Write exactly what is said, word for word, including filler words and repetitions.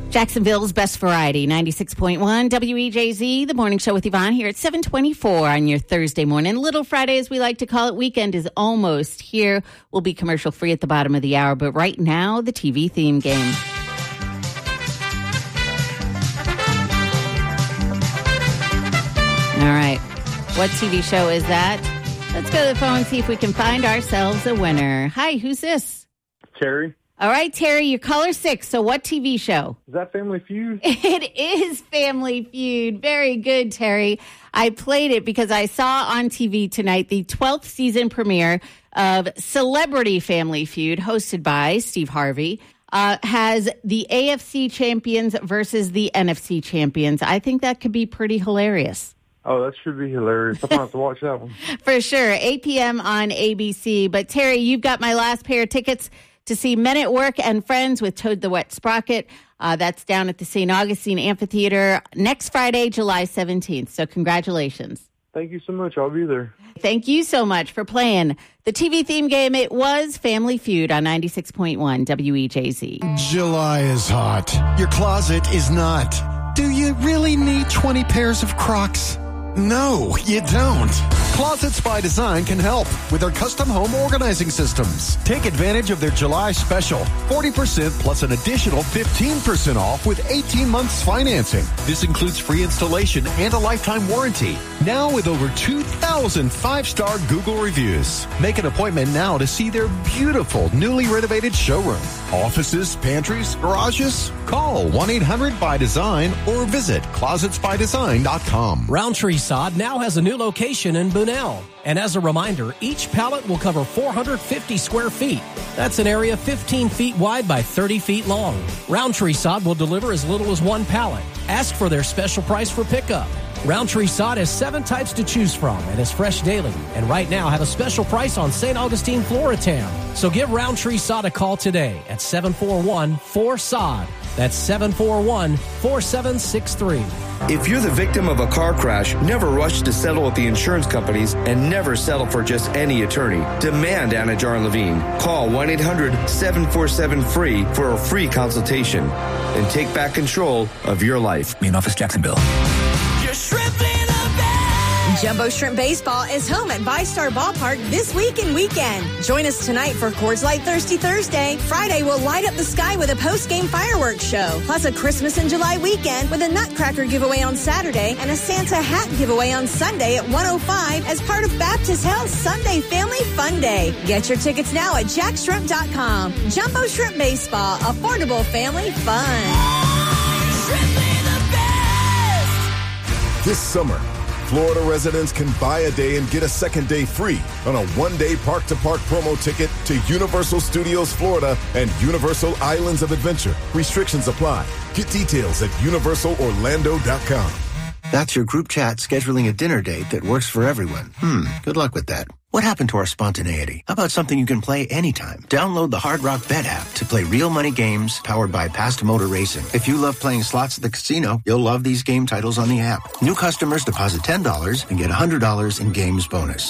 Jacksonville's best variety, ninety-six point one W E J Z, the morning show with Yvonne here at seven twenty-four on your Thursday morning. Little Friday, as we like to call it. Weekend is almost here. We'll be commercial free at the bottom of the hour, but right now, the T V theme game. All right. What T V show is that? Let's go to the phone and see if we can find ourselves a winner. Hi, who's this? Terry. All right, Terry, you're caller six. So what T V show? Is that Family Feud? It is Family Feud. Very good, Terry. I played it because I saw on T V tonight the twelfth season premiere of Celebrity Family Feud, hosted by Steve Harvey. Uh, has the A F C champions versus the N F C champions. I think that could be pretty hilarious. Oh, that should be hilarious. I'm going to have to watch that one. For sure. eight p.m. on A B C. But, Terry, you've got my last pair of tickets to see Men at Work and Friends with Toad the Wet Sprocket. Uh, that's down at the Saint Augustine Amphitheater next Friday, July seventeenth. So congratulations. Thank you so much. I'll be there. Thank you so much for playing the T V theme game. It was Family Feud on ninety-six point one W E J Z. July is hot. Your closet is not. Do you really need twenty pairs of Crocs? No, you don't. Closets by Design can help with their custom home organizing systems. Take advantage of their July special, forty percent plus an additional fifteen percent off with eighteen months financing. This includes free installation and a lifetime warranty. Now with over two thousand five-star Google reviews. Make an appointment now to see their beautiful, newly renovated showroom. Offices, pantries, garages? Call one eight hundred by design or visit closets by design dot com. Roundtree Sod now has a new location in Bunnell. And as a reminder, each pallet will cover four hundred fifty square feet. That's an area fifteen feet wide by thirty feet long. Roundtree Sod will deliver as little as one pallet. Ask for their special price for pickup. Roundtree Sod has seven types to choose from and is fresh daily. And right now have a special price on Saint Augustine Floratam. So give Roundtree Sod a call today at seven four one, four S O D. That's seven four one, four seven six three. If you're the victim of a car crash, never rush to settle with the insurance companies and never settle for just any attorney. Demand Anajar Levine. Call one eight hundred, seven four seven, F R E E for a free consultation and take back control of your life. Main office, Jacksonville. Your shrimp in a bag. Jumbo Shrimp Baseball is home at VyStar Ballpark this week and weekend. Join us tonight for Coors Light Thirsty Thursday. Friday, we'll light up the sky with a post-game fireworks show. Plus a Christmas in July weekend with a Nutcracker giveaway on Saturday and a Santa hat giveaway on Sunday at one oh five as part of Baptist Health's Sunday Family Fun Day. Get your tickets now at jack shrimp dot com. Jumbo Shrimp Baseball, affordable family fun. Shrimp in the best. This summer, Florida residents can buy a day and get a second day free on a one-day park-to-park promo ticket to Universal Studios Florida and Universal Islands of Adventure. Restrictions apply. Get details at universal orlando dot com. That's your group chat scheduling a dinner date that works for everyone. Hmm, good luck with that. What happened to our spontaneity? How about something you can play anytime? Download the Hard Rock Bet app to play real money games powered by Past Motor Racing. If you love playing slots at the casino, you'll love these game titles on the app. New customers deposit ten dollars and get one hundred dollars in games bonus.